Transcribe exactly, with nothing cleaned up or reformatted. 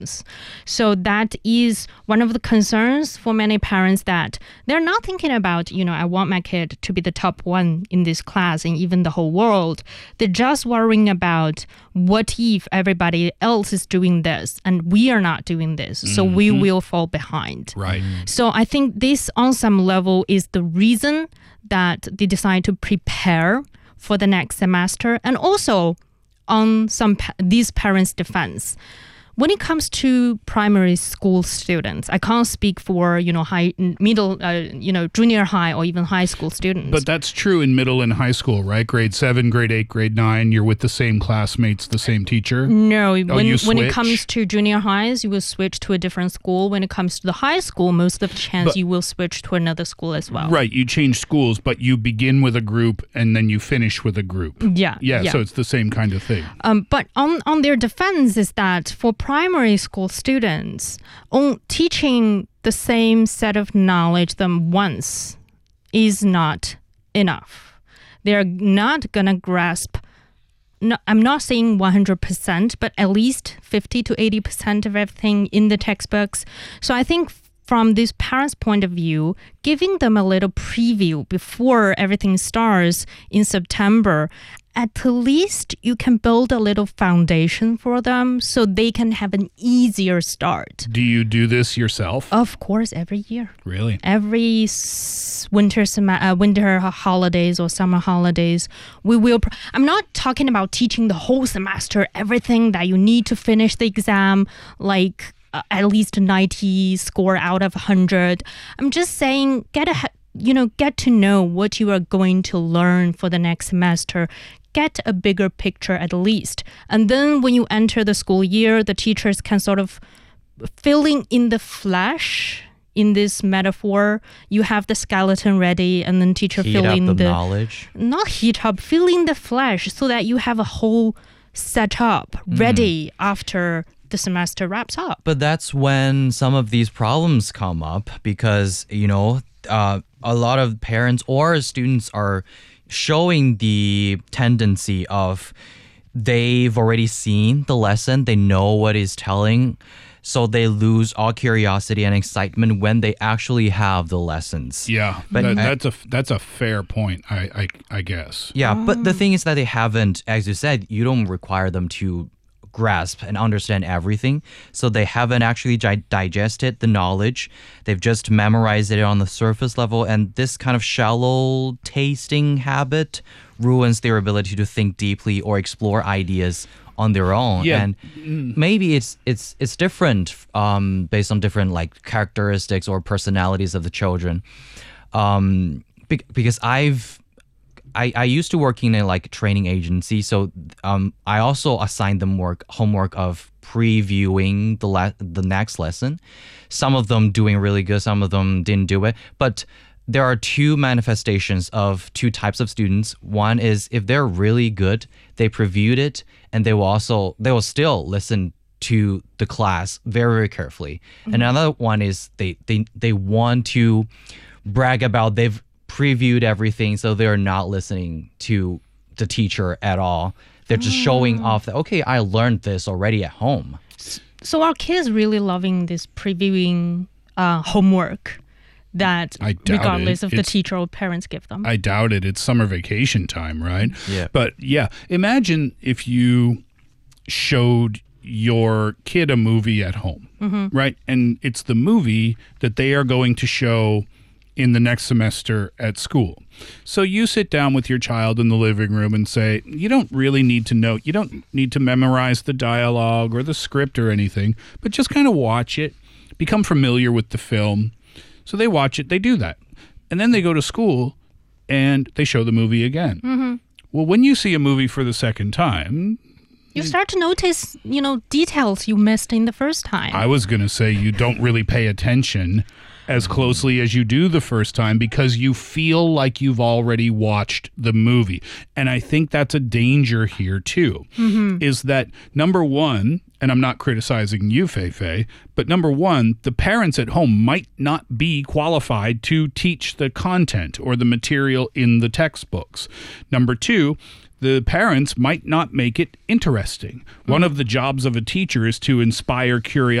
So that is one of the concerns for many parents, that they're not thinking about, you know, I want my kid to be the top one in this class and even the whole world. They're just worrying about what if everybody else is doing this and we are not doing this, so mm-hmm. we will fall behind. Right. So I think this on some level is the reason that they decide to prepare for the next semester. And also on some these parents' defense, when it comes to primary school students, I can't speak for, you know, high, middle, uh, you know, junior high or even high school students. But that's true in middle and high school, right? Grade seven, grade eight, grade nine, you're with the same classmates, the same teacher? No, oh, when, you when it switch? comes to junior highs, you will switch to a different school. When it comes to the high school, most of the chance but, you will switch to another school as well. Right, you change schools, but you begin with a group and then you finish with a group. Yeah. Yeah, yeah. so it's the same kind of thing. Um, but on, on their defense is that for primary school students, on teaching the same set of knowledge them once is not enough. They're not going to grasp, no, I'm not saying one hundred percent, but at least fifty to eighty percent of everything in the textbooks. So I think from this parents' point of view, giving them a little preview before everything starts in September, at least you can build a little foundation for them so they can have an easier start. Do you do this yourself? Of course, every year. Really? Every s- winter sem- uh, winter holidays or summer holidays, we will... Pr- I'm not talking about teaching the whole semester, everything that you need to finish the exam, like uh, at least ninety score out of one hundred. I'm just saying, get a... you know, get to know what you are going to learn for the next semester. Get a bigger picture at least. And then when you enter the school year, the teachers can sort of filling in the flesh in this metaphor. You have the skeleton ready and then teacher heat filling up the, the knowledge. Not heat up, filling the flesh so that you have a whole setup ready mm. after the semester wraps up. But that's when some of these problems come up because, you know, uh, a lot of parents or students are showing the tendency of they've already seen the lesson, they know what it's telling, so they lose all curiosity and excitement when they actually have the lessons. Yeah, but that, I, that's a that's a fair point, I I, I guess. Yeah, oh. But the thing is that they haven't, as you said, you don't require them to grasp and understand everything. So they haven't actually di- digested the knowledge. They've just memorized it on the surface level. And this kind of shallow tasting habit ruins their ability to think deeply or explore ideas on their own. Yeah. And maybe it's it's it's different um, based on different like characteristics or personalities of the children. Um, be- because I've I, I used to work in a like training agency, so um, I also assigned them work homework of previewing the le- the next lesson. Some of them doing really good, some of them didn't do it. But there are two manifestations of two types of students. One is if they're really good, they previewed it, and they will also they will still listen to the class very very carefully. Mm-hmm. And another one is they they they want to brag about they've previewed everything, so they're not listening to the teacher at all. They're just mm. showing off that, okay, I learned this already at home. So are kids really loving this previewing uh, homework that regardless it. of it's, the teacher or parents give them? I doubt it. It's summer vacation time, right? Yeah. But yeah, imagine if you showed your kid a movie at home, mm-hmm. right? And it's the movie that they are going to show in the next semester at school. So you sit down with your child in the living room and say, you don't really need to know, you don't need to memorize the dialogue or the script or anything, but just kind of watch it, become familiar with the film. So they watch it, they do that. And then they go to school and they show the movie again. Mm-hmm. Well, when you see a movie for the second time, you start to notice, you know, details you missed in the first time. I was going to say you don't really pay attention as closely as you do the first time because you feel like you've already watched the movie. And I think that's a danger here too, mm-hmm. is that number one, and I'm not criticizing you, Fei Fei, but number one, the parents at home might not be qualified to teach the content or the material in the textbooks. Number two, the parents might not make it interesting. One of the jobs of a teacher is to inspire curiosity.